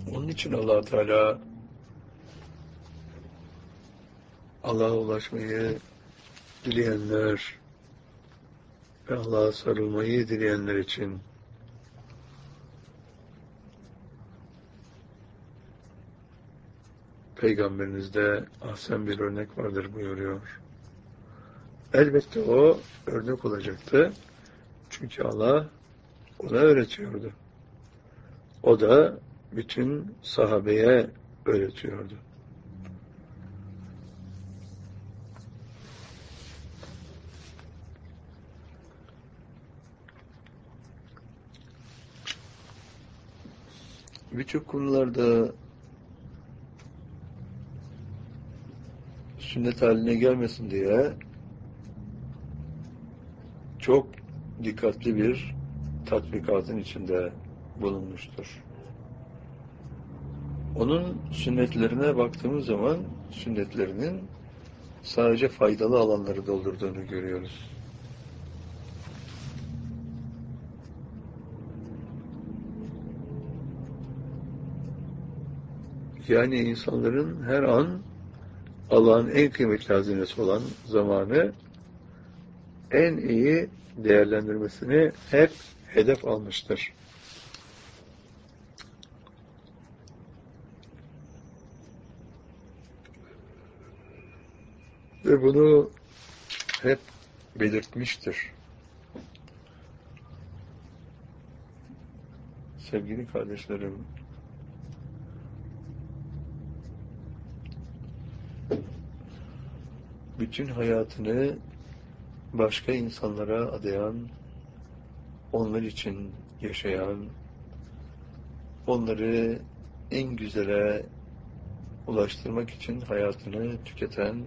Onun için Allah Teala Allah'a ulaşmayı dileyenler ve Allah'a sarılmayı dileyenler için Peygamberinizde ahsen bir örnek vardır buyuruyor. Elbette o örnek olacaktı. Çünkü Allah ona öğretiyordu. O da bütün sahabeye öğretiyordu. Birçok konularda sünnet haline gelmesin diye çok dikkatli bir tatbikatın içinde bulunmuştur. Onun sünnetlerine baktığımız zaman sünnetlerinin sadece faydalı alanları doldurduğunu görüyoruz. Yani insanların her an Allah'ın en kıymetli hazinesi olan zamanı en iyi değerlendirmesini hep hedef almıştır. Ve bunu hep belirtmiştir. Sevgili kardeşlerim, bütün hayatını başka insanlara adayan, onlar için yaşayan, onları en güzele ulaştırmak için hayatını tüketen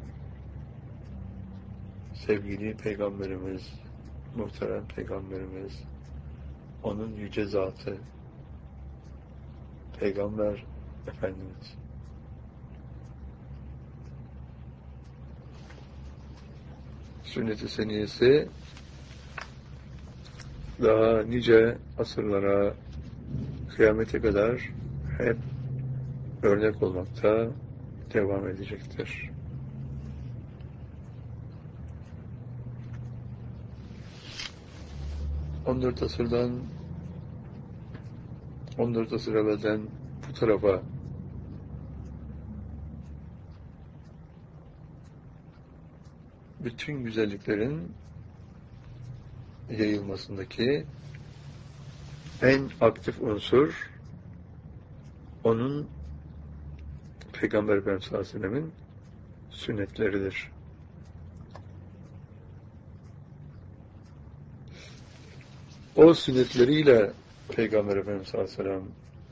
sevgili Peygamberimiz, muhterem Peygamberimiz, onun yüce zatı, Peygamber Efendimiz. Sünnet-i seniyesi daha nice asırlara, kıyamete kadar hep örnek olmakta devam edecektir. ...14 asır evvelden bu tarafa bütün güzelliklerin yayılmasındaki en aktif unsur onun Peygamber Efendimiz sallallahu aleyhi ve sellem'in sünnetleridir. O sünnetleriyle Peygamber Efendimiz sallallahu aleyhi ve sellem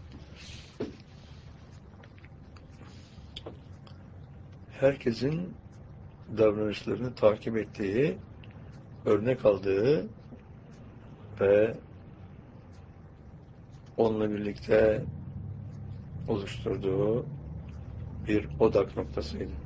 herkesin davranışlarını takip ettiği, örnek aldığı ve onunla birlikte oluşturduğu bir odak noktasıydı.